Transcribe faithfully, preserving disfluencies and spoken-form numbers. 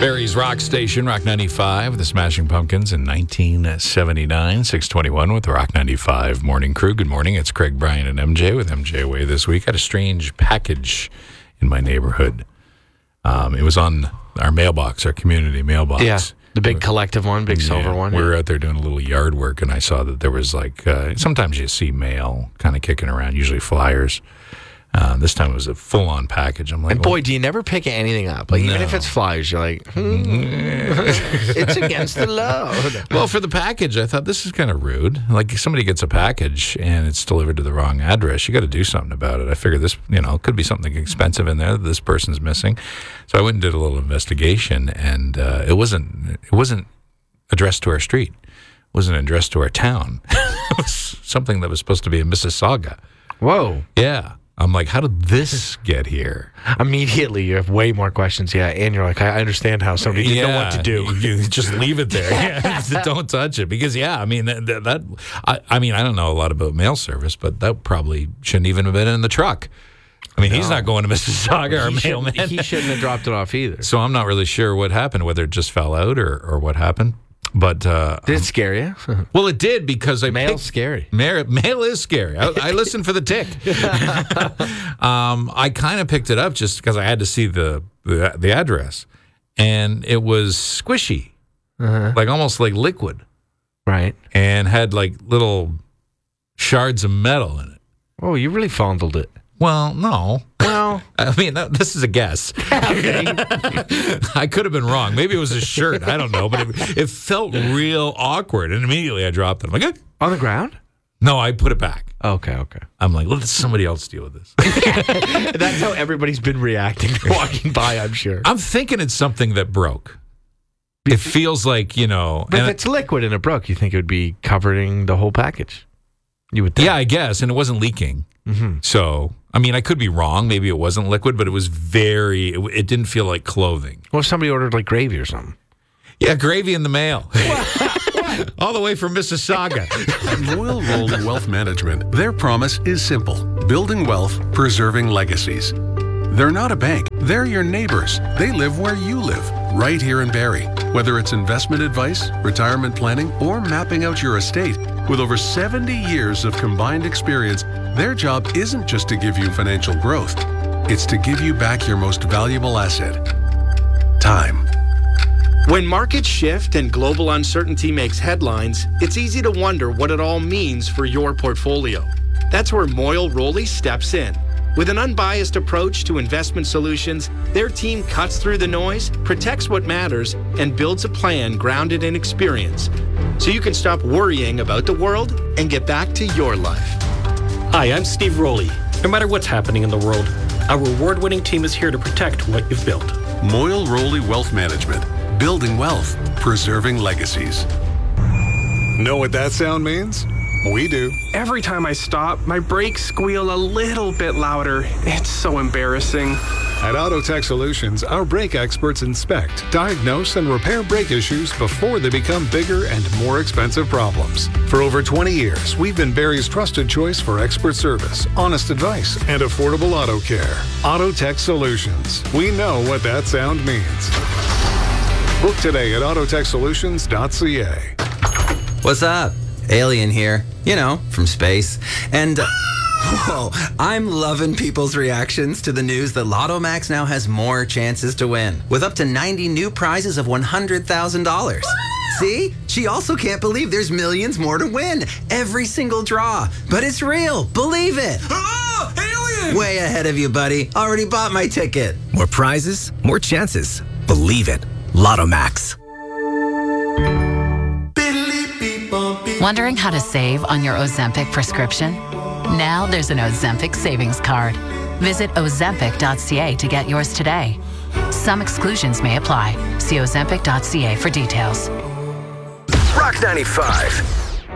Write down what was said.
Barry's Rock Station, Rock ninety-five, the Smashing Pumpkins in nineteen seventy-nine, six twenty-one with the Rock ninety-five Morning Crew. Good morning. It's Craig, Brian, and M J with M J Away this week. I had a strange package in my neighborhood. Um, it was on our mailbox, our community mailbox. Yeah, the big collective one, big silver yeah, one. We yeah. were out there doing a little yard work, and I saw that there was like, uh, sometimes you see mail kind of kicking around, usually flyers. Uh, this time it was a full-on package. I'm like, and boy, well, do you never pick anything up? Like, no. even if it's flyers, you're like, hmm, it's against the law. Well, for the package, I thought this is kind of rude. Like, if somebody gets a package and it's delivered to the wrong address, you got to do something about it. I figured this, you know, could be something expensive in there that this person's missing. So I went and did a little investigation, and uh, it wasn't it wasn't addressed to our street. It wasn't addressed to our town. It was something that was supposed to be in Mississauga. Whoa. Yeah. I'm like, how did this get here? Immediately, you have way more questions. Yeah, and you're like, I understand how somebody didn't know what to do. You just leave it there. Yeah, don't touch it. Because, yeah, I mean, that, that I, I mean, I don't know a lot about mail service, but that probably shouldn't even have been in the truck. I mean, no. He's not going to Mississauga or he mailman. Shouldn't, he shouldn't have dropped it off either. So I'm not really sure what happened, whether it just fell out or, or what happened. But uh, did it scare you? Well, it did because I mail's picked, scary. Mail, mail is scary. I, I listened for the tick. um, I kind of picked it up just because I had to see the the, the address, and it was squishy, uh-huh. like almost like liquid, right? And had like little shards of metal in it. Oh, you really fondled it. Well, no. Well, I mean, that, this is a guess. I could have been wrong. Maybe it was a shirt. I don't know. But it, it felt real awkward. And immediately I dropped it. I'm like, eh. On the ground? No, I put it back. Okay, okay. I'm like, let somebody else deal with this. That's how everybody's been reacting walking by, I'm sure. I'm thinking it's something that broke. It feels like, you know. But if it's liquid and it broke, you think it would be covering the whole package? You would think. Yeah, I guess. And it wasn't leaking. Mm-hmm. So, I mean, I could be wrong. Maybe it wasn't liquid, but it was very, it, it didn't feel like clothing. Well, if somebody ordered like gravy or something. Yeah, gravy in the mail. All the way from Mississauga. Moyle Roley Wealth Management. Their promise is simple. Building wealth, preserving legacies. They're not a bank. They're your neighbors. They live where you live, right here in Barrie. Whether it's investment advice, retirement planning, or mapping out your estate, with over seventy years of combined experience, their job isn't just to give you financial growth. It's to give you back your most valuable asset, time. When markets shift and global uncertainty makes headlines, it's easy to wonder what it all means for your portfolio. That's where Moyle Roley steps in. With an unbiased approach to investment solutions, their team cuts through the noise, protects what matters, and builds a plan grounded in experience, so you can stop worrying about the world and get back to your life. Hi, I'm Steve Roley. No matter what's happening in the world, our award-winning team is here to protect what you've built. Moyle Roley Wealth Management. Building wealth, preserving legacies. Know what that sound means? We do. Every time I stop, my brakes squeal a little bit louder. It's so embarrassing. At Autotech Solutions, our brake experts inspect, diagnose, and repair brake issues before they become bigger and more expensive problems. For over twenty years, we've been Barrie's trusted choice for expert service, honest advice, and affordable auto care. Autotech Solutions. We know what that sound means. Book today at autotech solutions dot c a. What's up? Alien here, you know, from space. And, uh, whoa, I'm loving people's reactions to the news that Lotto Max now has more chances to win, with up to ninety new prizes of one hundred thousand dollars. See? She also can't believe there's millions more to win every single draw. But it's real. Believe it. Oh, alien! Way ahead of you, buddy. Already bought my ticket. More prizes, more chances. Believe it. Lotto Max. Wondering how to save on your Ozempic prescription? Now there's an Ozempic savings card. Visit ozempic dot c a to get yours today. Some exclusions may apply. See ozempic dot c a for details. Rock ninety-five.